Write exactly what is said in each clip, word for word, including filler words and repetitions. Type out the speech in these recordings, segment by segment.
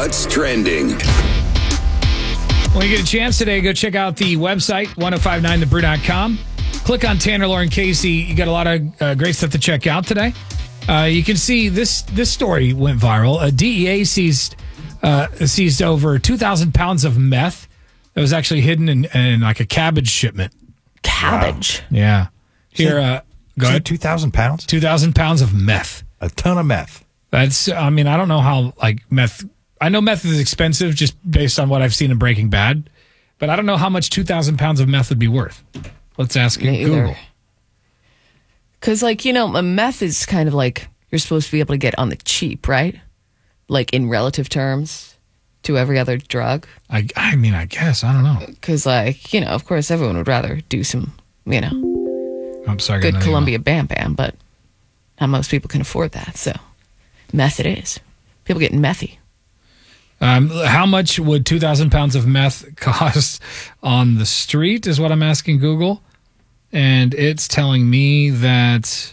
What's trending? When you get a chance today, go check out the website, ten fifty-nine the brew dot com. Click on Tanner, Lauren, Casey. You got a lot of uh, great stuff to check out today. Uh, you can see this this story went viral. A D E A seized, uh, seized over two thousand pounds of meth that was actually hidden in, in like a cabbage shipment. Cabbage? Wow. Yeah. Here, uh, go ahead. two thousand pounds? two thousand pounds of meth. A ton of meth. That's, I mean, I don't know how, like, meth, I know meth is expensive just based on what I've seen in Breaking Bad, but I don't know how much two thousand pounds of meth would be worth. Let's ask Me Google. Because, like, you know, a meth is kind of like you're supposed to be able to get on the cheap, right? Like, in relative terms to every other drug. I, I mean, I guess. I don't know. Because, like, you know, of course, everyone would rather do some, you know, I'm sorry. good Columbia Bam Bam, but not most people can afford that. So, meth it is. People getting methy. Um, how much would two thousand pounds of meth cost on the street is what I'm asking Google. And it's telling me that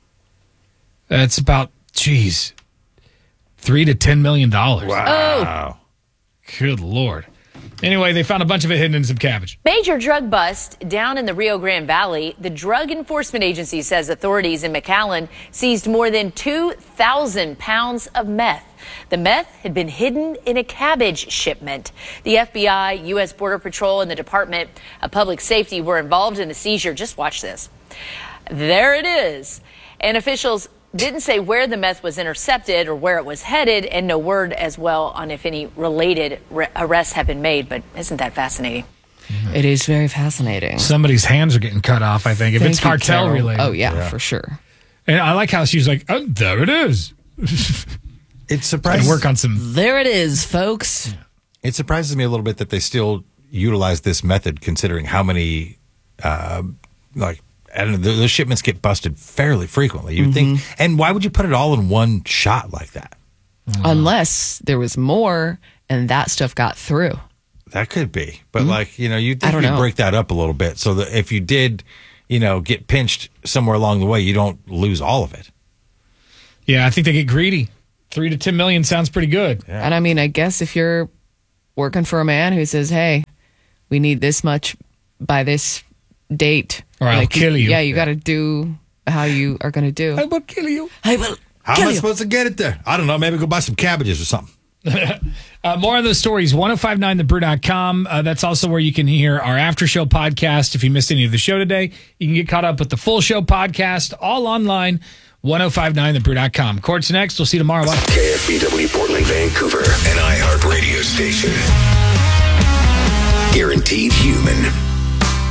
that's about, geez, three to ten million dollars. Wow. Oh. Good Lord. Anyway, they found a bunch of it hidden in some cabbage. Major drug bust down in the Rio Grande Valley. The Drug Enforcement Agency says authorities in McAllen seized more than two thousand pounds of meth. The meth had been hidden in a cabbage shipment. The F B I, U S Border Patrol, and the Department of Public Safety were involved in the seizure. Just watch this. There it is. And officials didn't say where the meth was intercepted or where it was headed, and no word as well on if any related re- arrests have been made. But isn't that fascinating? It is very fascinating. Somebody's hands are getting cut off, I think, if Thank it's you, cartel Carol. related. Oh, yeah, Yeah. for sure. And I like how she's like, oh, there it is. It I surprises, work on some. There it is, folks. it surprises me a little bit that they still utilize this method, considering how many, uh, like, I don't know, those shipments get busted fairly frequently. You'd think, and why would you put it all in one shot like that? Unless there was more and that stuff got through. That could be, but like you know, you I think don't you know. break that up a little bit so that if you did, you know, get pinched somewhere along the way, you don't lose all of it. Yeah, I think they get greedy. Three to ten million sounds pretty good. Yeah. And I mean, I guess if you're working for a man who says, hey, we need this much by this date. Or I'll kill you. Yeah, you got to do how you are going to do. I will kill you. I will How kill am I you. supposed to get it there? I don't know. Maybe go buy some cabbages or something. Uh, more on those stories, ten fifty-nine the brew dot com. Uh, that's also where you can hear our after show podcast. If you missed any of the show today, you can get caught up with the full show podcast, all online, ten fifty-nine the brew dot com. Court's next. We'll see you tomorrow. Bye. K F B W Portland, Vancouver, an iHeart radio station. Guaranteed human.